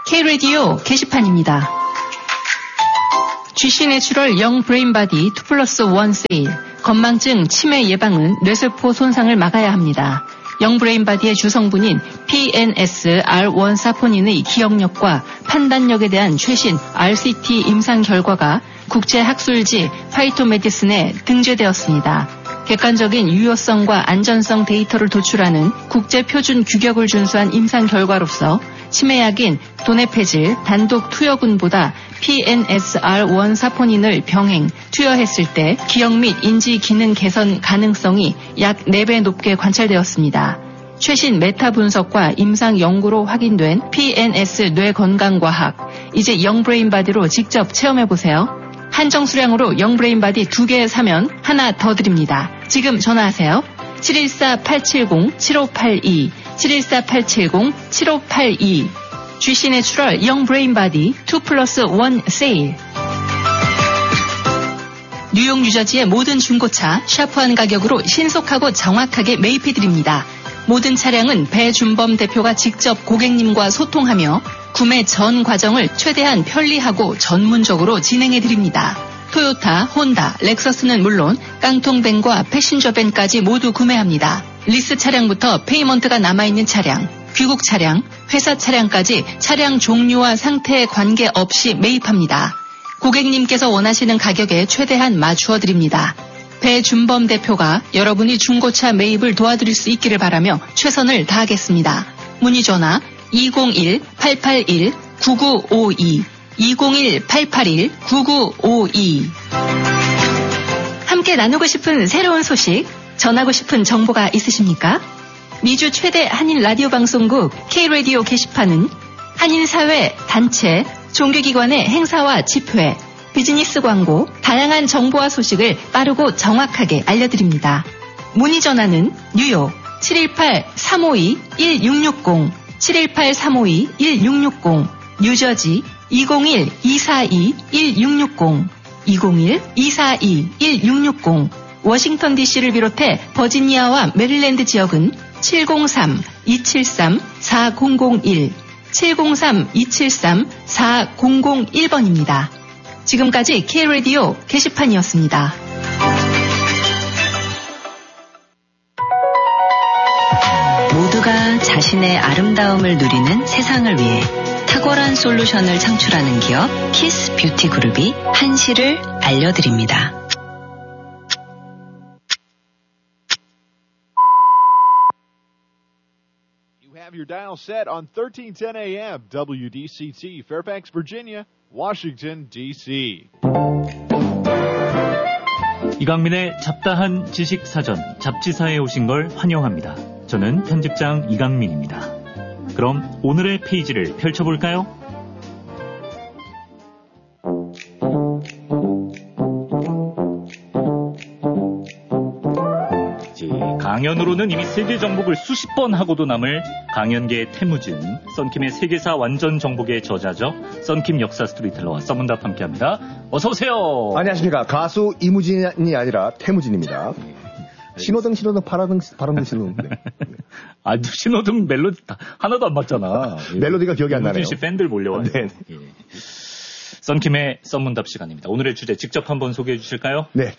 K-라디오 게시판입니다. GC 내추럴 영 브레인바디 2+1 세일. 건망증, 치매 예방은 뇌세포 손상을 막아야 합니다. 영 브레인바디의 주성분인 PNS-R1 사포닌의 기억력과 판단력에 대한 최신 RCT 임상 결과가 국제학술지 파이토메디슨에 등재되었습니다. 객관적인 유효성과 안전성 데이터를 도출하는 국제표준 규격을 준수한 임상 결과로서 치매약인 도네페질 단독 투여군보다 PNS-R1 사포닌을 병행, 투여했을 때 기억 및 인지 기능 개선 가능성이 약 4배 높게 관찰되었습니다. 최신 메타 분석과 임상 연구로 확인된 PNS 뇌건강과학, 이제 영브레인바디로 직접 체험해보세요. 한정 수량으로 영브레인바디 2개 사면 하나 더 드립니다. 지금 전화하세요. 714-870-7582, 714-870-7582. GC 내추럴 영 브레인바디 2+1 세일. 뉴욕 뉴저지의 모든 중고차 샤프한 가격으로 신속하고 정확하게 매입해드립니다. 모든 차량은 배준범 대표가 직접 고객님과 소통하며 구매 전 과정을 최대한 편리하고 전문적으로 진행해드립니다. 토요타, 혼다, 렉서스는 물론 깡통밴과 패신저밴까지 모두 구매합니다. 리스 차량부터 페이먼트가 남아있는 차량, 귀국 차량, 회사 차량까지 차량 종류와 상태에 관계없이 매입합니다. 고객님께서 원하시는 가격에 최대한 맞추어 드립니다. 배준범 대표가 여러분이 중고차 매입을 도와드릴 수 있기를 바라며 최선을 다하겠습니다. 문의 전화 201-881-9952, 201-881-9952. 함께 나누고 싶은 새로운 소식, 전하고 싶은 정보가 있으십니까? 미주 최대 한인 라디오 방송국 K-라디오 게시판은 한인사회, 단체, 종교기관의 행사와 집회, 비즈니스 광고, 다양한 정보와 소식을 빠르고 정확하게 알려드립니다. 문의 전화는 뉴욕 718-352-1660, 718-352-1660, 뉴저지 201-242-1660, 201-242-1660, 워싱턴 DC를 비롯해 버지니아와 메릴랜드 지역은 703-273-4001, 703-273-4001번입니다. 지금까지 K-라디오 게시판이었습니다. 모두가 자신의 아름다움을 누리는 세상을 위해 탁월한 솔루션을 창출하는 기업 키스 뷰티 그룹이 한시를 알려드립니다. Have your dial set on 1310 AM WDCT, Fairfax, Virginia, Washington, D.C. 이강민의 잡다한 지식사전 잡지사에 오신 걸 환영합니다. 저는 편집장 이강민입니다. 그럼 오늘의 페이지를 펼쳐볼까요? 강연으로는 이미 세계 정복을 수십 번 하고도 남을 강연계의 태무진, 썬킴의 세계사 완전 정복의 저자죠. 썬킴 역사 스토리텔러와 썬문답 함께합니다. 어서 오세요. 안녕하십니까. 가수 이무진이 아니라 태무진입니다. 신호등 바람등 신호등. 네. 아, 신호등 멜로디 하나도 안 맞잖아. 멜로디가 기억이 안 나네요. 이무진 씨 팬들 몰려와요. 네. 예. 썬킴의 썬문답 시간입니다. 오늘의 주제 직접 한번 소개해 주실까요? 네,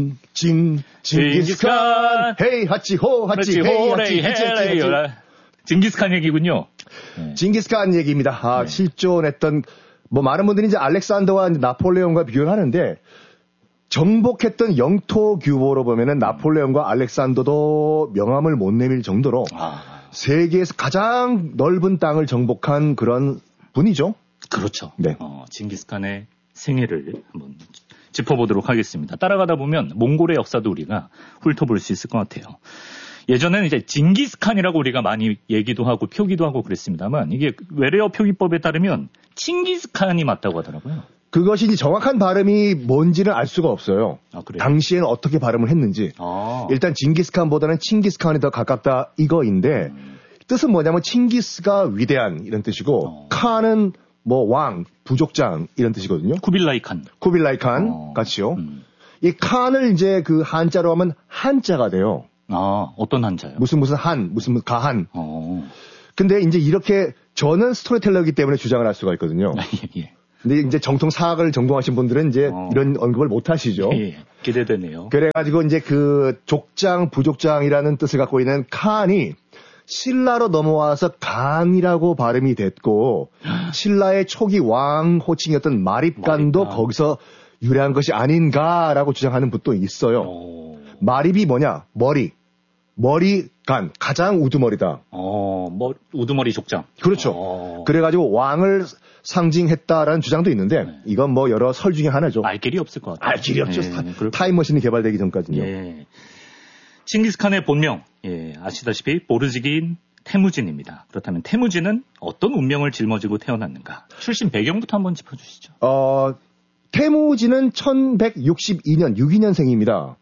징기스칸, 헤이 하치호, 헤이 하치, 징기스칸 얘기군요. 네. 징기스칸 얘기입니다. 네. 실존했던 많은 분들이 이제 알렉산더와 나폴레옹과 비교를 하는데 정복했던 영토 규모로 보면은 나폴레옹과 알렉산더도 명함을 못 내밀 정도로 세계에서 가장 넓은 땅을 정복한 그런 분이죠. 그렇죠. 네. 징기스칸의 생애를 한번 짚어보도록 하겠습니다. 따라가다 보면 몽골의 역사도 우리가 훑어볼 수 있을 것 같아요. 예전에는 이제 징기스칸이라고 우리가 많이 얘기도 하고 표기도 하고 그랬습니다만 이게 외래어 표기법에 따르면 칭기스칸이 맞다고 하더라고요. 그것이 이제 정확한 발음이 뭔지는 알 수가 없어요. 그래요? 당시에는 어떻게 발음을 했는지. 일단 징기스칸보다는 칭기스칸이 더 가깝다 이거인데 뜻은 뭐냐면 칭기스가 위대한 이런 뜻이고 칸은 왕, 부족장 이런 뜻이거든요. 쿠빌라이 칸 같이요. 이 칸을 이제 그 한자로 하면 한자가 돼요. 어떤 한자요? 무슨 한, 무슨 가한. 근데 이제 이렇게 저는 스토리텔러이기 때문에 주장을 할 수가 있거든요. 예. 근데 이제 정통 사학을 전공하신 분들은 이제 이런 언급을 못 하시죠. 예. 기대되네요. 그래가지고 이제 그 족장, 부족장이라는 뜻을 갖고 있는 칸이 신라로 넘어와서 간이라고 발음이 됐고 신라의 초기 왕 호칭이었던 마립간도 거기서 유래한 것이 아닌가라고 주장하는 분도 있어요. 마립이 뭐냐? 머리간, 가장 우두머리다. 우두머리 족장. 그렇죠. 그래가지고 왕을 상징했다라는 주장도 있는데 이건 뭐 여러 설 중에 하나죠. 알 길이 없을 것 같아요. 알 길이 없죠. 타임머신이 개발되기 전까지는요. 예. 칭기스칸의 본명, 아시다시피 보르지긴 태무진입니다. 그렇다면 태무진은 어떤 운명을 짊어지고 태어났는가? 출신 배경부터 한번 짚어주시죠. 태무진은 1162년 62년생입니다.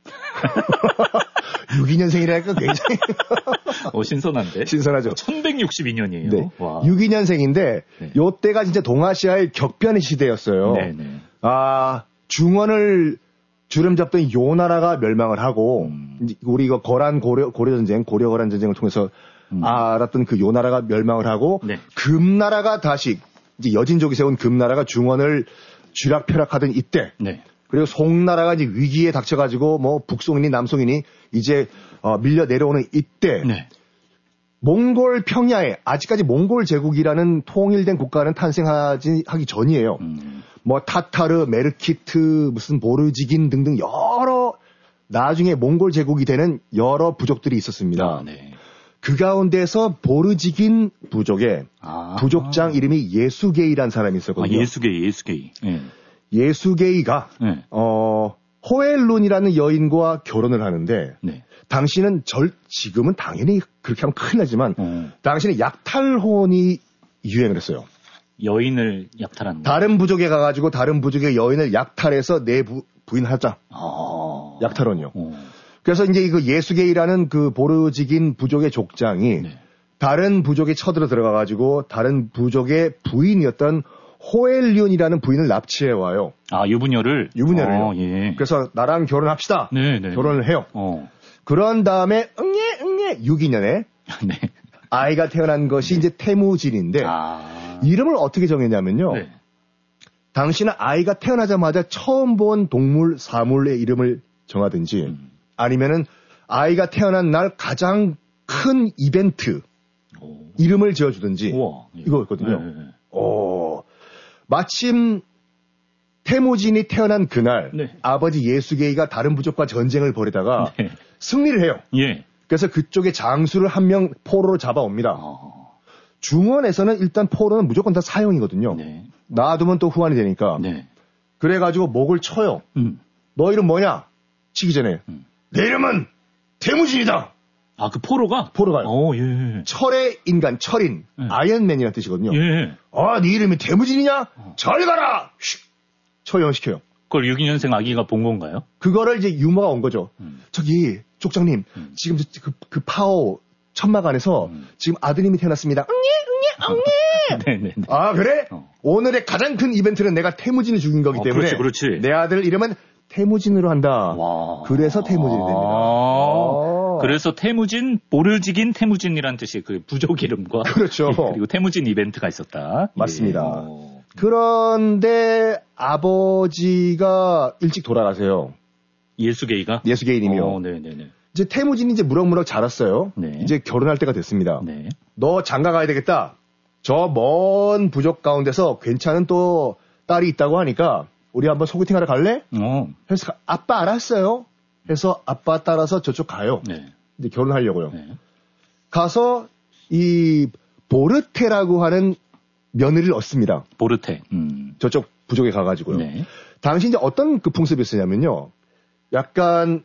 62년생이라니까 굉장히 신선한데? 신선하죠. 1162년이에요. 네. 62년생인데 요때가 진짜 동아시아의 격변의 시대였어요. 네네. 중원을 주름 잡던 요나라가 멸망을 하고 우리 이거 고려-거란 전쟁을 통해서 알았던 그 요나라가 멸망을 하고 금나라가 다시 이제 여진족이 세운 금나라가 중원을 쥐락펴락하던 이때 그리고 송나라가 이제 위기에 닥쳐가지고 뭐 북송이니 남송이니 이제 밀려 내려오는 이때 몽골 평야에 아직까지 몽골 제국이라는 통일된 국가는 탄생하기 전이에요. 뭐 타타르, 메르키트, 무슨 보르지긴 등등 여러 나중에 몽골 제국이 되는 여러 부족들이 있었습니다. 그 가운데서 보르지긴 부족의 부족장 이름이 예수게이라는 사람이 있었거든요. 예수게이. 예수게이가 호엘룬이라는 여인과 결혼을 하는데 당신은 지금은 당연히 그렇게 하면 큰일 나지만 당신은 약탈혼이 유행을 했어요. 여인을 약탈한다. 다른 부족에 가가지고 다른 부족의 여인을 약탈해서 내 부인하자. 약탈혼이요. 그래서 이제 그 예수게이라는 그 보르지긴 부족의 족장이 다른 부족에 쳐들어 들어가가지고 다른 부족의 부인이었던 호엘륜이라는 부인을 납치해 와요. 유부녀를요. 예. 그래서 나랑 결혼합시다. 결혼을 해요. 그런 다음에 응애 62년에 아이가 태어난 것이 이제 태무진인데 이름을 어떻게 정했냐면요. 당신은 아이가 태어나자마자 처음 본 동물, 사물의 이름을 정하든지 아니면은 아이가 태어난 날 가장 큰 이벤트 이름을 지어주든지 이거였거든요. 마침 태무진이 태어난 그날 아버지 예수게이가 다른 부족과 전쟁을 벌이다가 승리를 해요. 그래서 그쪽에 장수를 한 명 포로로 잡아옵니다. 중원에서는 일단 포로는 무조건 다 사형이거든요. 놔두면 또 후환이 되니까. 그래가지고 목을 쳐요. 너 이름 뭐냐? 치기 전에. 내 이름은 태무진이다. 그 포로가? 포로가요. 철의 인간, 철인, 아이언맨이라는 뜻이거든요. 네 이름이 태무진이냐? 잘 가라! 처형시켜요. 그걸 62년생 아기가 본 건가요? 그거를 이제 유머가 온 거죠. 저기, 족장님, 지금 그 파오 천막 안에서 지금 아드님이 태어났습니다. 네네. 그래? 오늘의 가장 큰 이벤트는 내가 태무진을 죽인 거기 때문에. 그렇지. 내 아들 이름은 태무진으로 한다. 그래서 태무진이 됩니다. 그래서 태무진, 보르지긴 태무진이라는 뜻이 그 부족 이름과. 그렇죠. 그리고 태무진 이벤트가 있었다. 맞습니다. 그런데 아버지가 일찍 돌아가세요. 예수게이가? 예수게이님이요. 네네네. 이제 태무진이 이제 무럭무럭 자랐어요. 이제 결혼할 때가 됐습니다. 너 장가 가야 되겠다. 저 먼 부족 가운데서 괜찮은 또 딸이 있다고 하니까 우리 한번 소개팅하러 갈래? 그래서 아빠 알았어요. 해서 아빠 따라서 저쪽 가요. 이제 결혼하려고요. 가서 이 보르테라고 하는 며느리를 얻습니다. 보르테. 저쪽 부족에 가가지고요. 당시 이제 어떤 그 풍습이었냐면요. 약간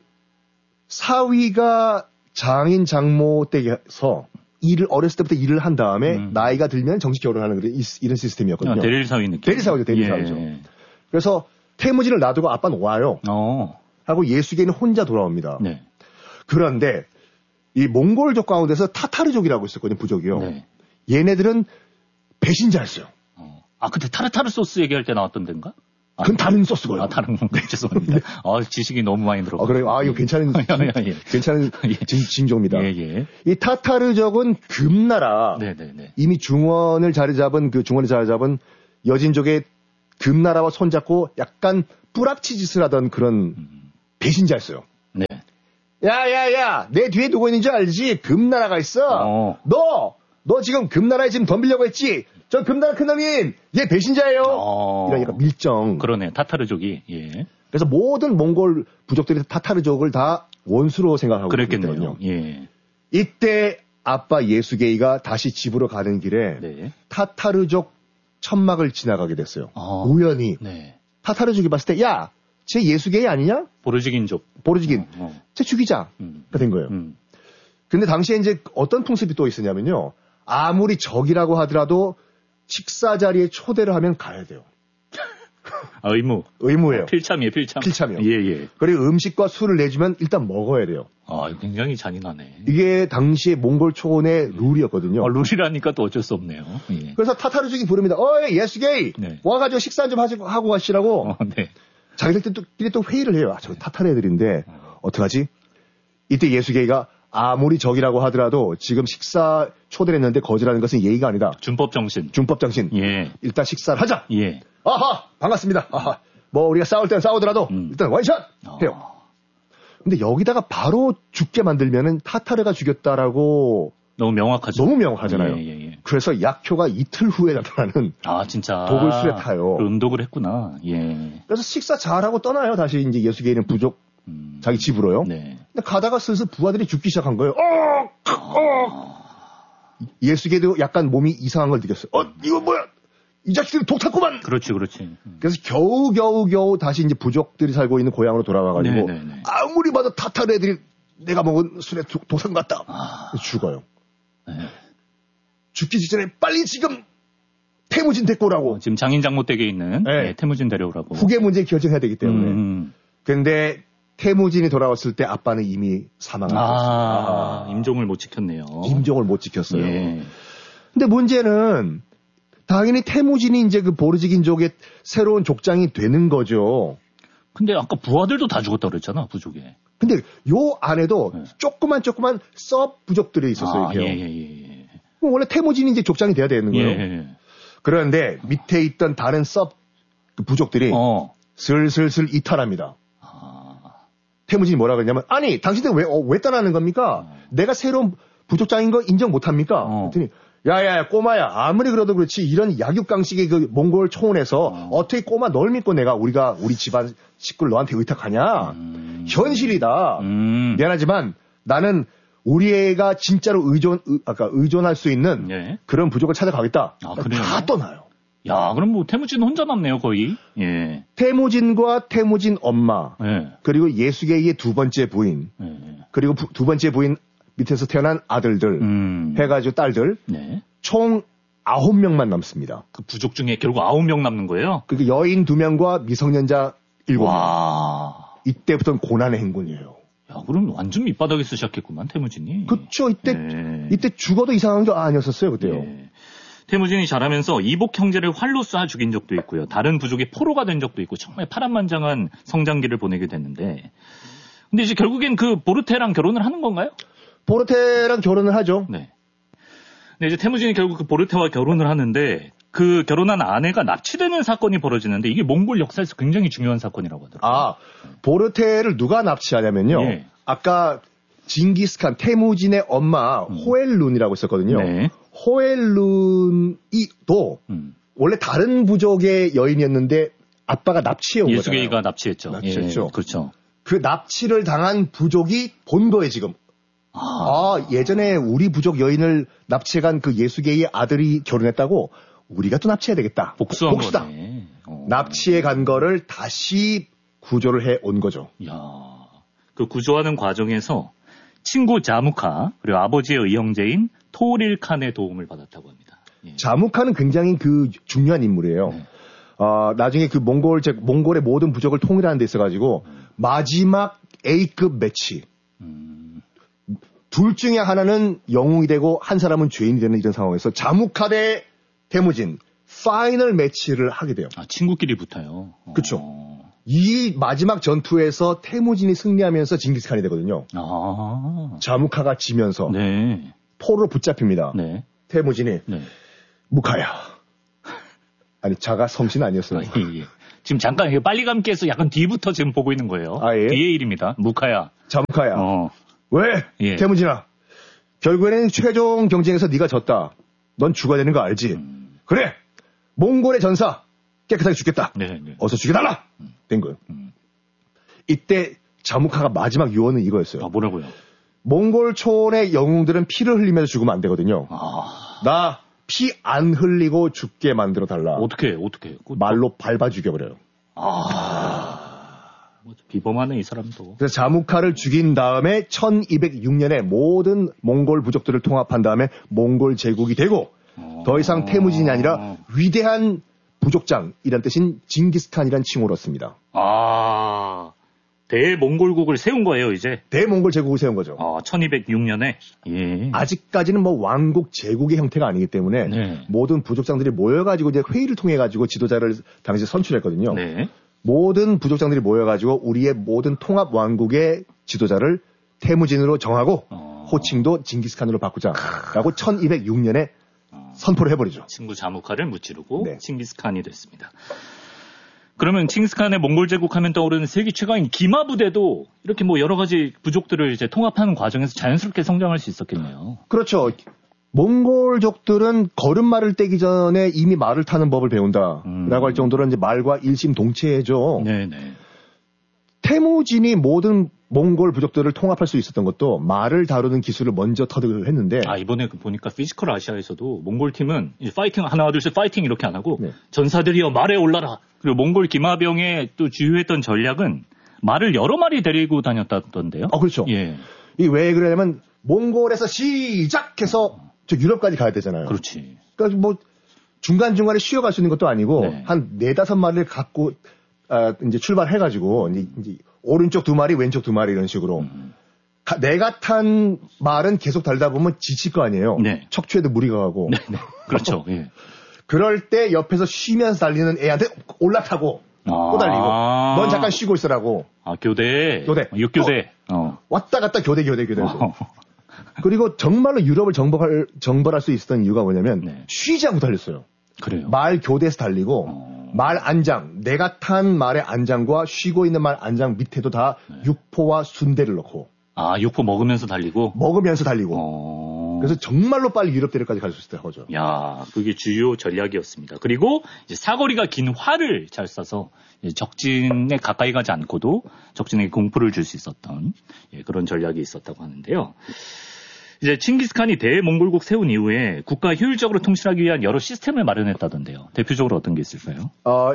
사위가 장인 장모 댁에서 어렸을 때부터 일을 한 다음에 나이가 들면 정식 결혼하는 이런 시스템이었거든요. 대릴사위 느낌. 대릴사위죠. 그래서 태무진을 놔두고 아빠는 와요. 하고 예수게이는 혼자 돌아옵니다. 그런데 이 몽골족 가운데서 타타르족이라고 있었거든요. 부족이요. 얘네들은 배신자였어요. 그때 타르타르 소스 얘기할 때 나왔던 데인가? 그건 다른 소스고요. 다른 건가요? 죄송합니다. 지식이 너무 많이 들어가. 그래요. 이거 괜찮은, 예. 괜찮은 징조입니다. 예. 이 타타르족은 금나라. 네네네. 이미 중원을 자리 잡은 여진족의 금나라와 손잡고 약간 뿌락치 짓을 하던 그런 배신자였어요. 네. 야, 내 뒤에 누구 있는 줄 알지? 금나라가 있어. 너 지금 금나라에 지금 덤비려고 했지? 저 금나라 큰놈인 얘 배신자예요. 이런 약간 밀정. 그러네. 타타르족이. 예. 그래서 모든 몽골 부족들이 타타르족을 다 원수로 생각하고 그랬겠네요. 있거든요. 예. 이때 아빠 예수게이가 다시 집으로 가는 길에 네. 타타르족 천막을 지나가게 됐어요. 우연히. 네. 타타르족이 봤을 때 야, 쟤 예수게이 아니냐? 보르지긴족. 쟤 죽이자가 된 거예요. 근데 당시에 이제 어떤 풍습이 또 있었냐면요. 아무리 적이라고 하더라도 식사 자리에 초대를 하면 가야 돼요. 의무예요. 필참이에요. 필참이요. 예. 그리고 음식과 술을 내주면 일단 먹어야 돼요. 굉장히 잔인하네. 이게 당시에 몽골 초원의 룰이었거든요. 룰이라니까 또 어쩔 수 없네요. 예. 그래서 타타르족이 부릅니다. 예수게이! 네. 와가지고 식사 좀 하고 가시라고. 네. 자기들끼리 또 회의를 해요. 저 타타르 애들인데, 어떡하지? 이때 예수게이가 아무리 적이라고 하더라도 지금 식사 초대를 했는데 거절하는 것은 예의가 아니다. 준법 정신. 예. 일단 식사를 하자. 예. 아하! 반갑습니다. 아하. 우리가 싸울 땐 싸우더라도 일단 원샷! 해요. 근데 여기다가 바로 죽게 만들면은 타타르가 죽였다라고 너무 명확하죠. 너무 명확하잖아요. 예. 그래서 약효가 이틀 후에 나타나는 진짜 독을 술에 타요. 음독을 했구나. 예. 그래서 식사 잘하고 떠나요. 다시 이제 예수게이는 부족 자기 집으로요. 네. 근데 가다가 슬슬 부하들이 죽기 시작한 거예요. 예수게이도 약간 몸이 이상한 걸 느꼈어요. 이거 뭐야? 이 자식들이 독 탔구만. 그렇지. 그래서 겨우 다시 이제 부족들이 살고 있는 고향으로 돌아가가지고 네네네. 아무리 봐도 타타르 애들이 내가 먹은 술에 독산 같다. 죽어요. 네. 죽기 직전에 빨리 지금 태무진 데리고 오라고. 지금 장인장모댁에 있는 네. 태무진 데려오라고. 후계 문제 결정해야 되기 때문에. 근데 태무진이 돌아왔을 때 아빠는 이미 사망했어요. 임종을 못 지켰네요. 임종을 못 지켰어요. 예. 근데 문제는 당연히 태무진이 이제 그 보르지긴족의 새로운 족장이 되는 거죠. 근데 아까 부하들도 다 죽었다고 그랬잖아, 부족에. 근데 요 안에도 조그만 섭 부족들이 있었어요. 예. 원래 태무진이 이제 족장이 돼야 되는 거예요. 예. 그런데 밑에 있던 다른 섭 부족들이 슬슬 이탈합니다. 태무진이 뭐라 그랬냐면 아니 당신들 왜 떠나는 겁니까? 내가 새로운 부족장인 거 인정 못합니까? 그랬더니 야야 꼬마야 아무리 그래도 그렇지 이런 약육강식의 그 몽골 초원에서 어떻게 꼬마 널 믿고 우리 집안 식구를 너한테 의탁하냐? 현실이다. 미안하지만 나는 우리 애가 진짜로 의존할 수 있는 그런 부족을 찾아가겠다. 그래요? 다 떠나요. 야, 그럼 태무진 혼자 남네요, 거의. 예. 태무진과 태무진 엄마, 그리고 예수게이의 두 번째 부인, 그리고 두 번째 부인 밑에서 태어난 아들들, 해가지고 딸들, 총 9명만 남습니다. 그 부족 중에 결국 9명 남는 거예요? 그리고 여인 2명과 미성년자 7명. 와. 이때부터는 고난의 행군이에요. 야, 그럼 완전 밑바닥에서 시작했구만, 태무진이. 그쵸, 이때 죽어도 이상한 게 아니었었어요, 그때요. 태무진이 자라면서 이복 형제를 활로 쏴 죽인 적도 있고요. 다른 부족이 포로가 된 적도 있고 정말 파란만장한 성장기를 보내게 됐는데 근데 이제 결국엔 그 보르테랑 결혼을 하는 건가요? 보르테랑 결혼을 하죠. 네. 근데 이제 태무진이 결국 그 보르테와 결혼을 하는데 그 결혼한 아내가 납치되는 사건이 벌어지는데 이게 몽골 역사에서 굉장히 중요한 사건이라고 하더라고요. 보르테를 누가 납치하냐면요. 아까 징기스칸 태무진의 엄마 호엘룬이라고 있었거든요. 호엘룬이 또 원래 다른 부족의 여인이었는데 아빠가 납치해 온 거잖아요. 예수게이가 납치했죠. 납치했죠. 그렇죠. 그 납치를 당한 부족이 본 거예요, 지금. 예전에 우리 부족 여인을 납치해간 그 예수게이의 아들이 결혼했다고 우리가 또 납치해야 되겠다. 복수다. 거네. 납치해 간 거를 다시 구조를 해 온 거죠. 야, 그 구조하는 과정에서 친구 자무카 그리고 아버지의 의형제인 토릴칸의 도움을 받았다고 합니다. 자무카는 굉장히 그 중요한 인물이에요. 나중에 그 몽골의 모든 부족을 통일하는 데 있어가지고 마지막 A급 매치. 둘 중에 하나는 영웅이 되고 한 사람은 죄인이 되는 이런 상황에서 자무카 대 태무진 파이널 매치를 하게 돼요. 아, 친구끼리 붙어요. 그렇죠. 이 마지막 전투에서 태무진이 승리하면서 징기스칸이 되거든요. 자무카가 지면서 네. 포로로 붙잡힙니다. 네. 태무진이 네. 무카야. 아니 자가 성신 아니었어요. 예. 지금 잠깐 빨리 감기해서 약간 뒤부터 지금 보고 있는 거예요. 아, 예? 뒤의 일입니다. 무카야. 자무카야. 왜? 예. 태무진아. 결국에는 최종 경쟁에서 네가 졌다. 넌 죽어야 되는 거 알지? 그래. 몽골의 전사 깨끗하게 죽겠다. 네. 어서 죽여달라. 된 거예요. 이때 자무카가 마지막 유언은 이거였어요. 아, 뭐라고요? 몽골촌의 영웅들은 피를 흘리면서 죽으면 안 되거든요. 나 피 안 흘리고 죽게 만들어 달라. 어떻게? 말로 밟아 죽여버려요. 비범하네 이 사람도. 그래서 자무카를 죽인 다음에 1206년에 모든 몽골 부족들을 통합한 다음에 몽골 제국이 되고 더 이상 태무진이 아니라 위대한 부족장이란 뜻인 징기스칸이란 칭호를 얻습니다. 대몽골국을 세운 거예요, 이제. 대몽골 제국을 세운 거죠. 1206년에. 예. 아직까지는 뭐 왕국 제국의 형태가 아니기 때문에 네. 모든 부족장들이 모여가지고 이제 회의를 통해 가지고 지도자를 당시 선출했거든요. 네. 모든 부족장들이 모여가지고 우리의 모든 통합 왕국의 지도자를 태무진으로 정하고 호칭도 징기스칸으로 바꾸자라고 1206년에 선포를 해버리죠. 친구 자무카를 무찌르고 네. 칭기스칸이 됐습니다. 그러면 칭기스칸의 몽골 제국하면 떠오르는 세계 최강인 기마 부대도 이렇게 뭐 여러 가지 부족들을 이제 통합하는 과정에서 자연스럽게 성장할 수 있었겠네요. 그렇죠. 몽골족들은 걸음말을 떼기 전에 이미 말을 타는 법을 배운다라고 할 정도로 이제 말과 일심동체죠. 네네. 태무진이 모든 몽골 부족들을 통합할 수 있었던 것도 말을 다루는 기술을 먼저 터득을 했는데. 이번에 보니까 피지컬 아시아에서도 몽골 팀은 이제 파이팅 하나 둘 셋 파이팅 이렇게 안 하고 네. 전사들이여 말에 올라라. 그리고 몽골 기마병의 또 주요했던 전략은 말을 여러 마리 데리고 다녔다던데요. 그렇죠. 예. 이 왜 그러냐면 몽골에서 시작해서 저 유럽까지 가야 되잖아요. 그렇지. 그러니까 뭐 중간중간에 쉬어갈 수 있는 것도 아니고 네. 한 4-5마리를 갖고 이제 출발해가지고 이제 오른쪽 2마리, 왼쪽 2마리 이런 식으로 내가 탄 말은 계속 달다 보면 지칠 거 아니에요. 네. 척추에도 무리가 가고. 네. 그렇죠. 예. 그럴 때 옆에서 쉬면서 달리는 애한테 올라타고 또 달리고 넌 잠깐 쉬고 있으라고. 교대. 교대. 육교대. 왔다 갔다 교대. 그리고 정말로 유럽을 정벌할 수 있었던 이유가 뭐냐면 네. 쉬지 않고 달렸어요. 그래요. 말 교대에서 달리고 말 안장, 내가 탄 말의 안장과 쉬고 있는 말 안장 밑에도 다 육포와 순대를 넣고. 육포 먹으면서 달리고? 먹으면서 달리고. 그래서 정말로 빨리 유럽 대륙까지 갈 수 있었던 거죠. 야, 그게 주요 전략이었습니다. 그리고 이제 사거리가 긴 활을 잘 쏴서 적진에 가까이 가지 않고도 적진에게 공포를 줄 수 있었던 그런 전략이 있었다고 하는데요. 이제 칭기스칸이 대몽골국 세운 이후에 국가 효율적으로 통치하기 위한 여러 시스템을 마련했다던데요. 대표적으로 어떤 게 있을까요?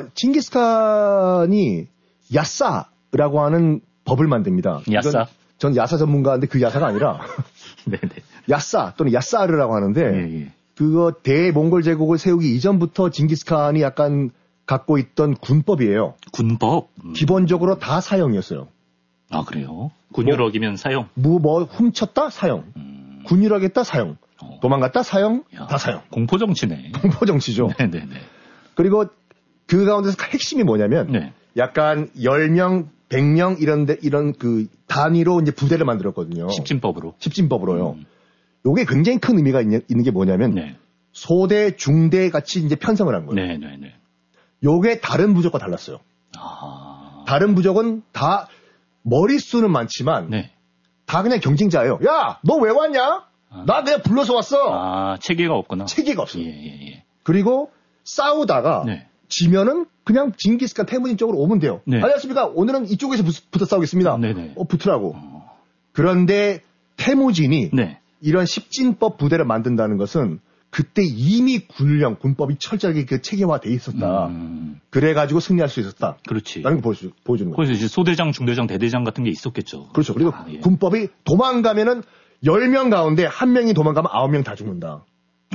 칭기스칸이 야사라고 하는 법을 만듭니다. 야사? 전 야사 전문가인데 그 야사가 아니라 네네. 야사 또는 야사르라고 하는데 예. 그거 대몽골 제국을 세우기 이전부터 징기스칸이 약간 갖고 있던 군법이에요. 군법? 기본적으로 다 사형이었어요. 그래요? 군유럭이면 사형? 훔쳤다? 사형. 군유럭했다? 사형. 도망갔다? 사형? 다 사형. 공포정치네. 공포정치죠. 네네네. 그리고 그 가운데서 핵심이 뭐냐면 네. 약간 10명, 100명 이런 그 단위로 이제 부대를 만들었거든요. 십진법으로요. 요게 굉장히 큰 의미가 있는 게 뭐냐면 네. 소대, 중대 같이 이제 편성을 한 거예요. 네네네. 요게 다른 부족과 달랐어요. 다른 부족은 다 머릿수는 많지만 네. 다 그냥 경쟁자예요. 야, 너 왜 왔냐? 나 그냥 불러서 왔어. 체계가 없구나. 체계가 없어요. 예. 그리고 싸우다가 네. 지면은 그냥 징기스칸 태무진 쪽으로 오면 돼요. 네. 안녕하십니까? 오늘은 이쪽에서 붙어 싸우겠습니다. 네네. 붙으라고. 그런데 태무진이 네. 이런 십진법 부대를 만든다는 것은 그때 이미 군법이 철저하게 그 체계화돼 있었다. 그래가지고 승리할 수 있었다. 그렇지. 라는 걸 보여주는 거예요. 그래서 이제 소대장, 중대장, 대대장 같은 게 있었겠죠. 그렇죠. 그리고 군법이 도망가면은 10명 가운데 1명이 도망가면 9명 다 죽는다.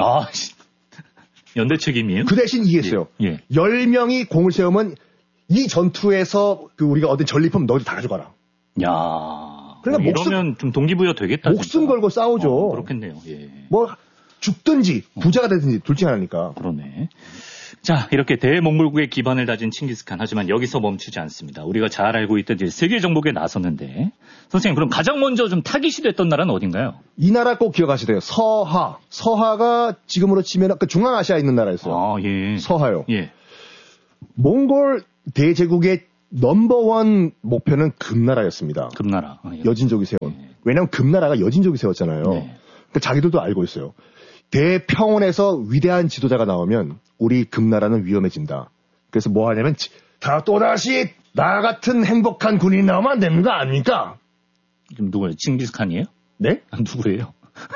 연대 책임이에요? 그 대신 이해했어요. 10명이 공을 세우면 이 전투에서 그 우리가 얻은 전리품 너희들 다 가져가라. 야. 그러니까 이러면 좀 동기부여 되겠다. 목숨 진짜. 걸고 싸우죠. 그렇겠네요. 예. 뭐 죽든지 부자가 되든지 둘 중에 하나니까. 그러네. 자, 이렇게 대몽골국의 기반을 다진 칭기스칸. 하지만 여기서 멈추지 않습니다. 우리가 잘 알고 있던 세계 정복에 나섰는데, 선생님, 그럼 가장 먼저 좀 타깃이 됐던 나라는 어딘가요? 이 나라 꼭 기억하셔야 돼요. 서하. 서하가 지금으로 치면 그 중앙아시아에 있는 나라였어요. 아, 예. 서하요. 예. 몽골 대제국의 넘버원 목표는 금나라였습니다. 금나라. 아, 예. 여진족이 세운. 왜냐하면 금나라가 여진족이 세웠잖아요. 네. 그러니까 자기들도 알고 있어요. 대평원에서 위대한 지도자가 나오면 우리 금나라는 위험해진다. 그래서 뭐 하냐면 다 또다시 나 같은 행복한 군인이 나오면 안 되는 거 아닙니까? 지금 누구예요? 칭기스칸이에요? 네? 아, 누구예요?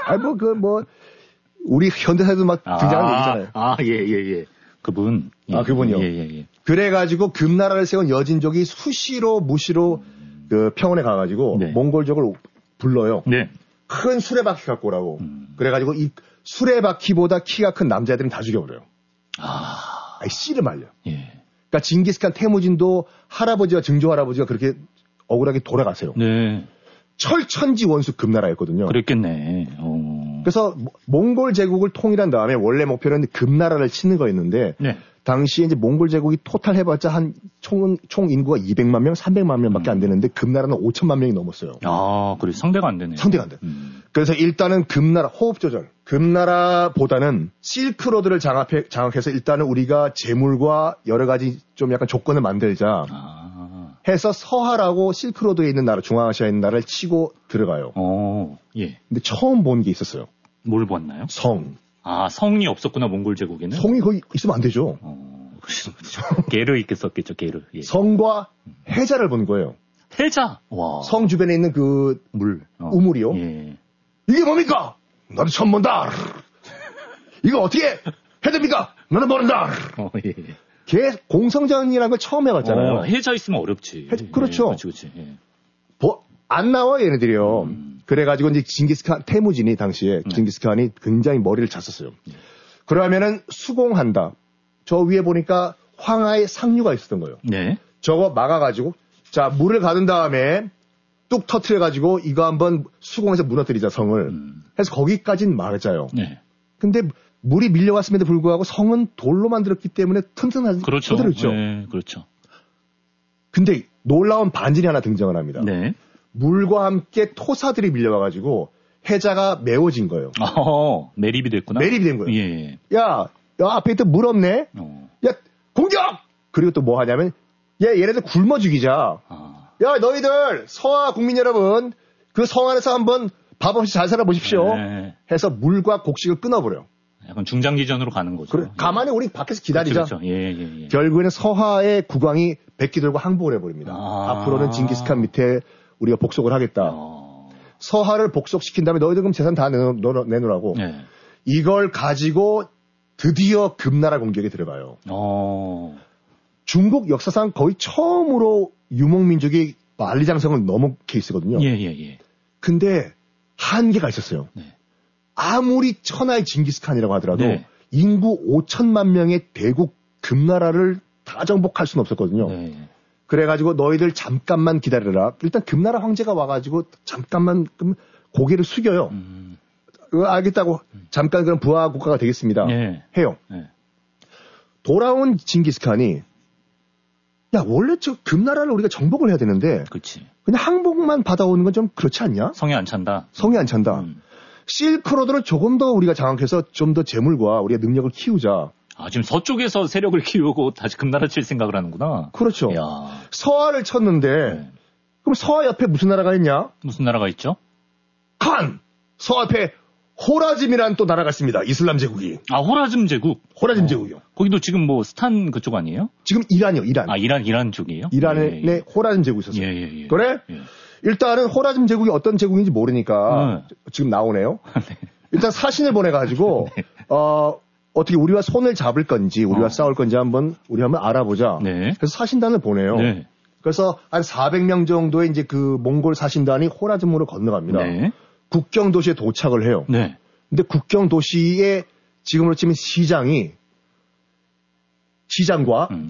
우리 현대사에도 막 등장하는 얘기잖아요. 아, 예. 그분. 예. 아, 그분이요? 예. 그래가지고 금나라를 세운 여진족이 수시로 무시로 그 평원에 가가지고 네. 몽골족을 불러요. 네. 큰 수레바퀴 갖고 오라고. 그래가지고 이 수레바퀴보다 키가 큰 남자애들은 다 죽여버려요. 아이 씨를 말려. 예. 그러니까 징기스칸 태무진도 할아버지와 증조 할아버지가 그렇게 억울하게 돌아가세요. 네. 철천지 원수 금나라였거든요. 그랬겠네. 그래서 몽골 제국을 통일한 다음에 원래 목표는 금나라를 치는 거였는데 네. 당시에 이제 몽골 제국이 토탈 해봤자 한 총 인구가 200만 명, 300만 명밖에 안 되는데 금나라는 5천만 명이 넘었어요. 아, 그래 상대가 안 되네. 상대가 안 돼. 그래서 일단은 금나라 호흡 조절. 금나라보다는 실크로드를 장악해서 일단은 우리가 재물과 여러 가지 좀 약간 조건을 만들자 해서 서하라고 실크로드에 있는 나라, 중앙아시아에 있는 나라를 치고 들어가요. 예. 근데 처음 본 게 있었어요. 뭘 봤나요? 성. 아, 성이 없었구나, 몽골 제국에는? 성이 거기 있으면 안 되죠. 그렇죠. 게르 있겠었겠죠, 게르. 예. 성과 해자를 본 거예요. 해자? 와. 성 주변에 있는 그 물. 우물이요. 예. 이게 뭡니까? 나도 처음 본다. 이거 어떻게 해야 됩니까? 나는 모른다. 예. 공성전이라는 걸 처음 해봤잖아요. 해자 있으면 어렵지. 그렇죠. 예, 그렇지. 예. 안 나와 얘네들이요. 그래가지고 이제 징기스칸 태무진이 당시에 징기스칸이 굉장히 머리를 잤었어요. 그러면은 수공한다. 저 위에 보니까 황하의 상류가 있었던 거예요. 네. 저거 막아가지고 자 물을 가둔 다음에 뚝 터트려가지고 이거 한번 수공해서 무너뜨리자 성을. 해서 거기까지는 막아자요. 네. 근데 물이 밀려왔음에도 불구하고 성은 돌로 만들었기 때문에 튼튼하지. 그렇죠. 그렇죠. 네, 그렇죠. 근데 놀라운 반전이 하나 등장을 합니다. 네. 물과 함께 토사들이 밀려와가지고 해자가 메워진 거예요. 매립이 됐구나. 매립이 된 거예요. 예. 야, 앞에 있던 물 없네? 야, 공격! 그리고 또 뭐 하냐면, 얘네들 굶어 죽이자. 야, 너희들, 서하 국민 여러분, 그 성 안에서 한번 밥 없이 잘 살아보십시오. 네. 해서 물과 곡식을 끊어버려요. 약간 중장기전으로 가는 거죠. 그래, 가만히 우리 밖에서 기다리자. 그렇죠. 예. 결국에는 서하의 국왕이 백기들과 항복을 해버립니다. 앞으로는 징기스칸 밑에 우리가 복속을 하겠다. 서하를 복속시킨 다음에 너희들 그럼 재산 다 내놓으라고. 네. 이걸 가지고 드디어 금나라 공격에 들어가요. 중국 역사상 거의 처음으로 유목민족이 만리장성을 넘은 케이스거든요. 예. 근데 한계가 있었어요. 네. 아무리 천하의 징기스칸이라고 하더라도 네. 인구 5천만 명의 대국 금나라를 다 정복할 수는 없었거든요. 네. 그래가지고 너희들 잠깐만 기다려라. 일단 금나라 황제가 와가지고 잠깐만 고개를 숙여요. 알겠다고 잠깐 그럼 부하 국가가 되겠습니다. 네. 해요. 네. 돌아온 징기스칸이 야 원래 저 금나라를 우리가 정복을 해야 되는데 그렇지. 그냥 항복만 받아오는 건 좀 그렇지 않냐? 성이 안 찬다. 성이 안 찬다. 실크로드를 조금 더 우리가 장악해서 좀 더 재물과 우리의 능력을 키우자. 지금 서쪽에서 세력을 키우고 다시 금나라 칠 생각을 하는구나. 그렇죠. 이야. 서하를 쳤는데 그럼 서하 옆에 무슨 나라가 있냐? 무슨 나라가 있죠? 칸! 서하 옆에 호라짐이라는 또 나라가 있습니다. 이슬람 제국이. 호라즘 제국. 호라짐 제국이요. 거기도 지금 뭐 스탄 그쪽 아니에요? 지금 이란이요. 이란. 이란 쪽이에요? 이란에 호라짐 제국이 있었어요. 예. 그래? 예. 일단은 호라짐 제국이 어떤 제국인지 모르니까 지금 나오네요. 네. 일단 사신을 보내가지고 어떻게 우리와 손을 잡을 건지 우리와 싸울 건지 한번 알아보자. 네. 그래서 사신단을 보내요. 네. 그래서 한 400명 정도의 이제 그 몽골 사신단이 호라즘으로 건너갑니다. 네. 국경 도시에 도착을 해요. 네. 근데 국경 도시의 지금으로 치면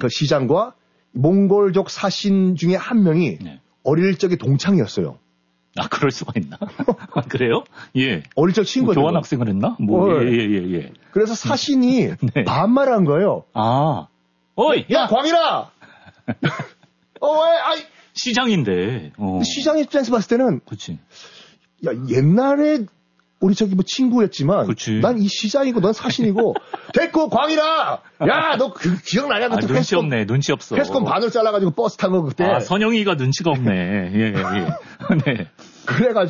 시장과 몽골족 사신 중에 한 명이 어릴 적에 동창이었어요. 아, 그럴 수가 있나? 아, 그래요? 예. 어릴 적 친구가 교환 학생을 했나? 예. 그래서 사신이 네. 반말한 거예요. 아. 어이! 야, 광일아! 아이. 시장인데. 시장 입장에서 봤을 때는. 그치. 야, 옛날에 우리 저기 뭐 친구였지만. 그치. 난 이 시장이고 넌 사신이고. 됐고, 광일아! 야, 너 기억나냐? 너 눈치 없네. 눈치 없어. 패스콘 반을 잘라가지고 버스 탄 거 그때. 아, 선영이가 눈치가 없네. 예. 네. 그래가지고.